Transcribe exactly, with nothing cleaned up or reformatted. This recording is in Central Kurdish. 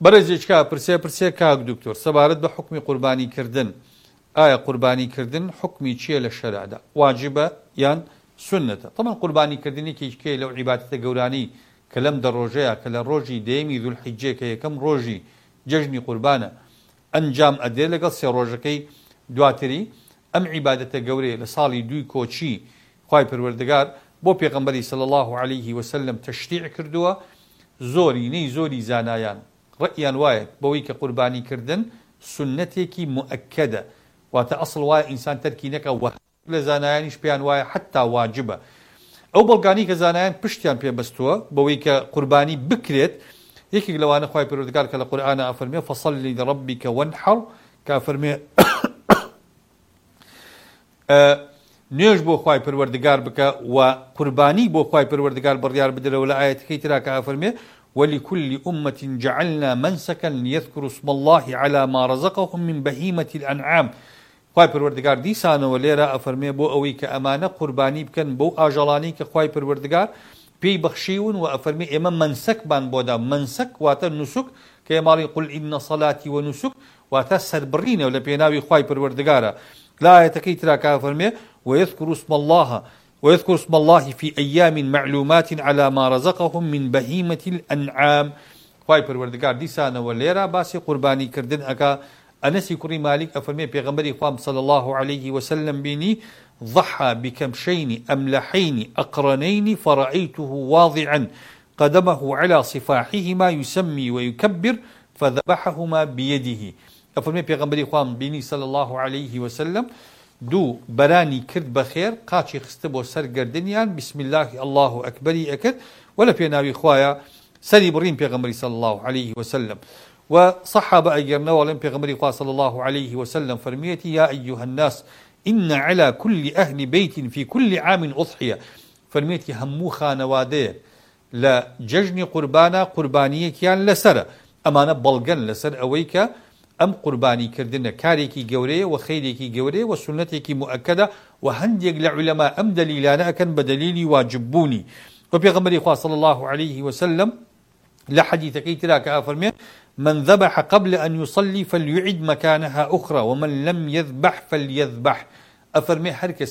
بەرەزێکا پرسێ پرسێ کاک دکتۆر سەبارەت بە حکمی قوربانیکردن ئایا قوربانیکردن حکمی چییە لە شەریعەدا واجبە یان سنەتە طبعا قوربانیکردنێکی لەو عیبادەتە گەورانەی کە لەم دە ڕۆژەیە کە لە ڕۆژی دەیەمی ذوالحیجە کە یەکەم ڕۆژی جەژنی قوربانە ئەنجام ئەدێ لەگەڵ سێ ڕۆژەکەی دواتری ئەم عیبادەتە گەورەیە لە ساڵی دووی کۆچی خوای پەروەردگار بۆ پێغەمبەری صلی الله عليه وسلم تەشریع کردووە زۆرینەی زۆری زانایان ڕەئیان وایە بەوەی کە قوربانیکردن سنەتێکی مؤکەدە واتە ئەسڵ وایە ئینسان تەرکی نەکە وە لە زانایانیش پێیان وایە حتا واجبە ئەو بەڵگانی کە زانایان پشتیان پێبەستووە بەوەی کە قوربانی بکرێت یەکێک لەوانە خوای پەروەردگار کە لە قورئانە ئەفەرمێ فەصەلی لرەبیکە وەنحەڕ کە ئەفەرمێ نوێژ بۆ خوای پەروەردگار بکە و قوربانی بۆ خوای پەروەردگار بڕیار بدرەوە لە ئایەتەکەی ترا کە ئەفەرمێ ولكل أمة جعلنا منسكا ليذكروا اسم الله على ما رزقهم من بهيمة الأنعام خوای پەروەردگار دیسانەوە لێرە ئەفەرمێ بۆ ئەوەی کە ئەمانە قوربانی بکەن بۆ ئاژەڵانی کە خوای پەروەردگار پێی بەخشیون و ئەفەرمێ ئێمە منسەکمان بۆدا منسەک واتە نوسک کە ئێماڵی قل ئین صلاتی و نوسک واتە سەربڕینە لە پێناوی خوای پەروەردگارە لا ئایەتەکەی ترا کە ئەفەرمێ ويذكر اسم الله ويذكر اسم الله في أيام معلومات على ما رزقهم من بهيمة الأنعام خوای پەروەردگار دیسانەوە لێرە باسی قوربانی کردن ئەکا ئەنەسی کوڕی مالیک ئەفەرمێ پێغەمبەری خوام صلی الله عليه وسلم بینی ضحى بكمشين أملحين أقرنين فرأيته واضعا قدمه على صفاحهما يسمي ويكبر فذبحهما بيده ئەفەرمێ پێغەمبەری خوام بینی صلی الله عليه وسلم دوو بەرانی کرد بەخێر قاچی خستە بۆ سەر گەردنیان بسم الله الله ئەکبەری ئەکرد و لە پێناوی خوایە سەری بڕین پێغەمبەری صلی الله عليه وسلم و صحابە ئەگەرنەوە ئەڵێن پێغەمبەری خوا صلی الله عليه وسلم فەرمیەتی یا ئەیها الناس إن على كل أهل بيت في كل عام أضحية فەرمیەتی هەموو خانەوادەیە لە جەژنی قوربانە قوربانیەکیان لەسرە ئەمانە بەڵگەن لەسەر ئەوەی کە ئەم قوربانیکردنە کارێکی گەورەیە و خەیرێکی گەورەیە و سنەتێکی مؤکەدە و هەندێک لە عولەما ئەم دەلیلانە ئەکەن بە دەلیلی واجببوونی و پێغەمبەری خوا صلی الله عليه وسلم لە حەدیثەکەی ترا کە ئەفەرمێ من ذبح قبل أن يصلي فليعد مكانها أخرى ومن لم يذبح فليذبح ئەفەرمێ هەر کەس